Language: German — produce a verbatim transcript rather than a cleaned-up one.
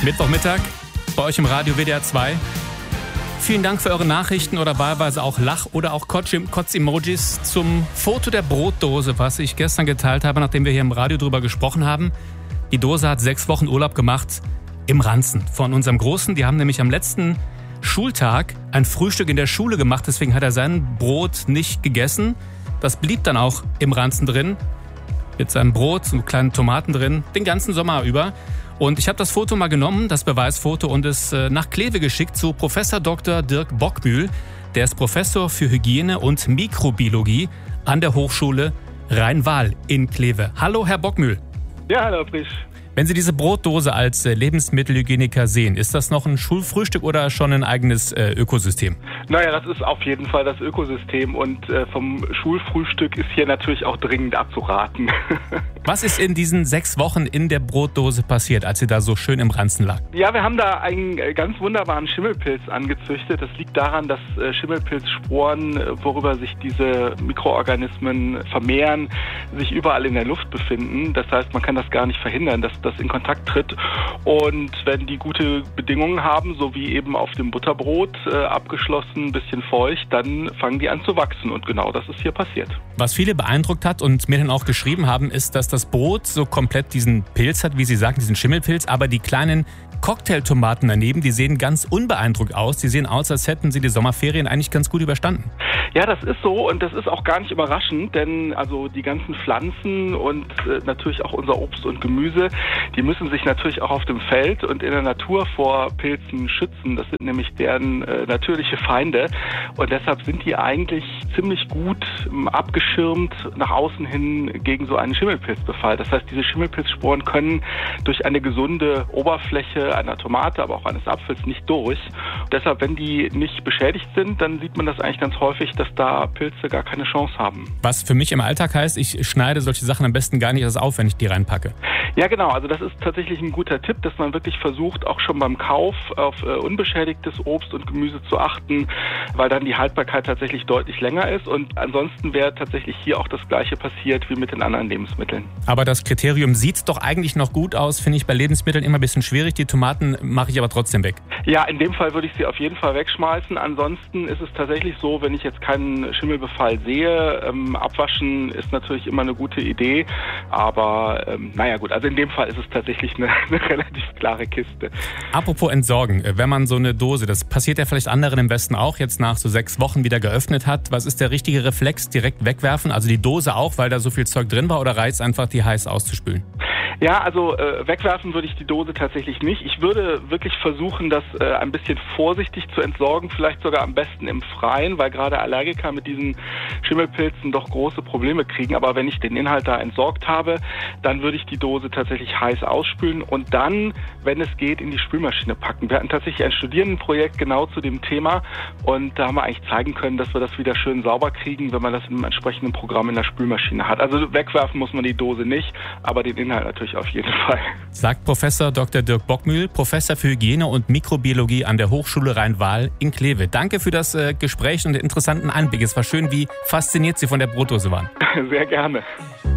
Mittwochmittag bei euch im Radio W D R zwei. Vielen Dank für eure Nachrichten oder wahlweise auch Lach- oder auch Kotz-Emojis zum Foto der Brotdose, was ich gestern geteilt habe, nachdem wir hier im Radio drüber gesprochen haben. Die Dose hat sechs Wochen Urlaub gemacht im Ranzen von unserem Großen. Die haben nämlich am letzten Schultag ein Frühstück in der Schule gemacht, deswegen hat er sein Brot nicht gegessen. Das blieb dann auch im Ranzen drin, mit seinem Brot, so kleinen Tomaten drin, den ganzen Sommer über. Und ich habe das Foto mal genommen, das Beweisfoto, und es nach Kleve geschickt zu Professor Doktor Dirk Bockmühl. Der ist Professor für Hygiene und Mikrobiologie an der Hochschule Rhein-Waal in Kleve. Hallo, Herr Bockmühl. Ja, hallo, Frisch. Wenn Sie diese Brotdose als Lebensmittelhygieniker sehen, ist das noch ein Schulfrühstück oder schon ein eigenes äh, Ökosystem? Naja, das ist auf jeden Fall das Ökosystem und äh, vom Schulfrühstück ist hier natürlich auch dringend abzuraten. Was ist in diesen sechs Wochen in der Brotdose passiert, als sie da so schön im Ranzen lag? Ja, wir haben da einen ganz wunderbaren Schimmelpilz angezüchtet. Das liegt daran, dass äh, Schimmelpilzsporen, äh, worüber sich diese Mikroorganismen vermehren, sich überall in der Luft befinden. Das heißt, man kann das gar nicht verhindern, dass das in Kontakt tritt. Und wenn die gute Bedingungen haben, so wie eben auf dem Butterbrot, äh, abgeschlossen, ein bisschen feucht, dann fangen die an zu wachsen. Und genau das ist hier passiert. Was viele beeindruckt hat und mir dann auch geschrieben haben, ist, dass das Brot so komplett diesen Pilz hat, wie Sie sagen, diesen Schimmelpilz, aber die kleinen Cocktailtomaten daneben, die sehen ganz unbeeindruckt aus. Die sehen aus, als hätten sie die Sommerferien eigentlich ganz gut überstanden. Ja, das ist so und das ist auch gar nicht überraschend, denn also die ganzen Pflanzen und äh, natürlich auch unser Obst und Gemüse, die müssen sich natürlich auch auf dem Feld und in der Natur vor Pilzen schützen. Das sind nämlich deren äh, natürliche Feinde und deshalb sind die eigentlich ziemlich gut ähm, abgeschirmt nach außen hin gegen so einen Schimmelpilzbefall. Das heißt, diese Schimmelpilzsporen können durch eine gesunde Oberfläche einer Tomate, aber auch eines Apfels nicht durch. Deshalb, wenn die nicht beschädigt sind, dann sieht man das eigentlich ganz häufig, dass da Pilze gar keine Chance haben. Was für mich im Alltag heißt, ich schneide solche Sachen am besten gar nicht erst auf, wenn ich die reinpacke. Ja, genau. Also das ist tatsächlich ein guter Tipp, dass man wirklich versucht, auch schon beim Kauf auf äh, unbeschädigtes Obst und Gemüse zu achten, weil dann die Haltbarkeit tatsächlich deutlich länger ist. Und ansonsten wäre tatsächlich hier auch das Gleiche passiert wie mit den anderen Lebensmitteln. Aber das Kriterium sieht doch eigentlich noch gut aus, finde ich bei Lebensmitteln immer ein bisschen schwierig. Die Tomaten mache ich aber trotzdem weg. Ja, in dem Fall würde ich sie auf jeden Fall wegschmeißen. Ansonsten ist es tatsächlich so, wenn ich jetzt keinen Schimmelbefall sehe, ähm, abwaschen ist natürlich immer eine gute Idee. Aber ähm, naja gut, also in dem Fall ist es tatsächlich eine, eine relativ klare Kiste. Apropos Entsorgen, wenn man so eine Dose, das passiert ja vielleicht anderen im Westen auch, jetzt nach so sechs Wochen wieder geöffnet hat, was ist der richtige Reflex? Direkt wegwerfen? Also die Dose auch, weil da so viel Zeug drin war, oder reizt einfach, die heiß auszuspülen? Ja, also äh, wegwerfen würde ich die Dose tatsächlich nicht. Ich würde wirklich versuchen, das äh, ein bisschen vorsichtig zu entsorgen, vielleicht sogar am besten im Freien, weil gerade Allergiker mit diesen Schimmelpilzen doch große Probleme kriegen. Aber wenn ich den Inhalt da entsorgt habe, dann würde ich die Dose tatsächlich heiß ausspülen und dann, wenn es geht, in die Spülmaschine packen. Wir hatten tatsächlich ein Studierendenprojekt genau zu dem Thema und da haben wir eigentlich zeigen können, dass wir das wieder schön sauber kriegen, wenn man das in einem entsprechenden Programm in der Spülmaschine hat. Also wegwerfen muss man die Dose nicht, aber den Inhalt natürlich auf jeden Fall. Sagt Professor Doktor Dirk Bockmühl, Professor für Hygiene und Mikrobiologie an der Hochschule Rhein-Waal in Kleve. Danke für das äh, Gespräch und den interessanten Einblick. Es war schön, wie fasziniert Sie von der Brotdose waren. Sehr gerne.